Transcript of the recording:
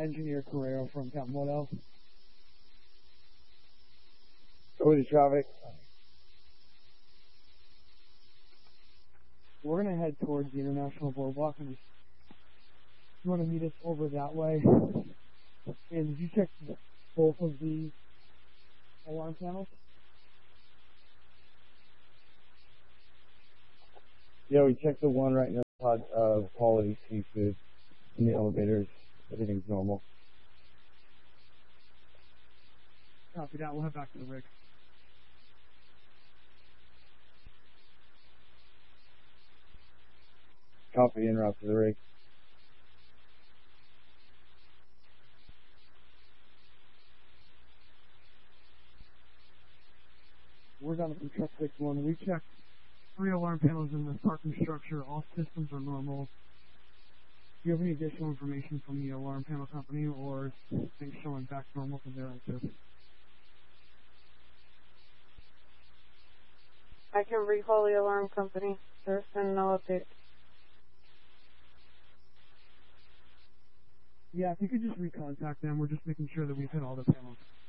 Engineer Carrero from Captain Moto. Over the traffic. We're going to head towards the International Boardwalk, and you want to meet us over that way. And did you check both of the alarm panels? Yeah, we checked the one right now. Quality seafood in the elevators. Everything's normal. Copy that. We'll head back to the rig. Copy, en route to the rig. We're down from truck 61. We checked 3 alarm panels in the parking structure. All systems are normal. Do you have any additional information from the alarm panel company or things showing back normal from their end too? I can recall the alarm company. There's been no update. Yeah, if you could just recontact them. We're just making sure that we've hit all the panels.